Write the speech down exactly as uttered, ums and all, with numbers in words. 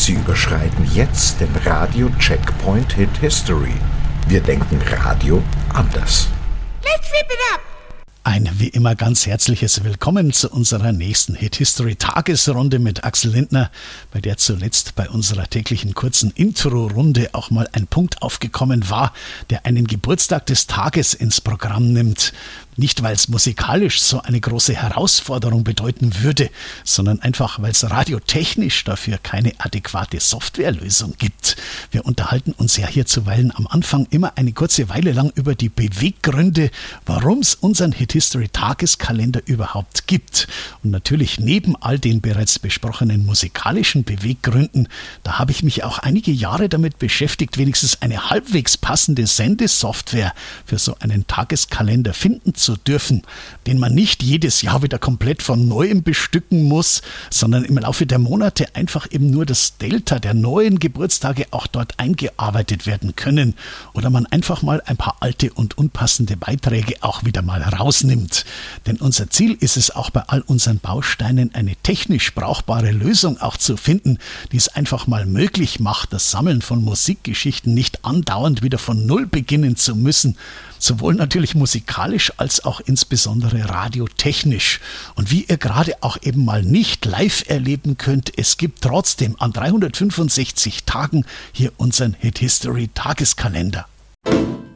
Sie überschreiten jetzt den Radio-Checkpoint Hit History. Wir denken Radio anders. Let's rip it up! Ein wie immer ganz herzliches Willkommen zu unserer nächsten Hit-History-Tagesrunde mit Axel Lindner, bei der zuletzt bei unserer täglichen kurzen Intro-Runde auch mal ein Punkt aufgekommen war, der einen Geburtstag des Tages ins Programm nimmt. Nicht, weil es musikalisch so eine große Herausforderung bedeuten würde, sondern einfach, weil es radiotechnisch dafür keine adäquate Softwarelösung gibt. Wir unterhalten uns ja hier zuweilen am Anfang immer eine kurze Weile lang über die Beweggründe, warum es unseren Hit-History-Tageskalender überhaupt gibt. Und natürlich neben all den bereits besprochenen musikalischen Beweggründen, da habe ich mich auch einige Jahre damit beschäftigt, wenigstens eine halbwegs passende Sendesoftware für so einen Tageskalender finden zu dürfen, den man nicht jedes Jahr wieder komplett von Neuem bestücken muss, sondern im Laufe der Monate einfach eben nur das Delta der neuen Geburtstage auch dort eingearbeitet werden können oder man einfach mal ein paar alte und unpassende Beiträge auch wieder mal rausnimmt. Denn unser Ziel ist es auch bei all unseren Bausteinen eine technisch brauchbare Lösung auch zu finden, die es einfach mal möglich macht, das Sammeln von Musikgeschichten nicht andauernd wieder von Null beginnen zu müssen, sowohl natürlich musikalisch als auch insbesondere radiotechnisch. Und wie ihr gerade auch eben mal nicht live erleben könnt, es gibt trotzdem an dreihundertfünfundsechzig Tagen hier unseren Hit History Tageskalender.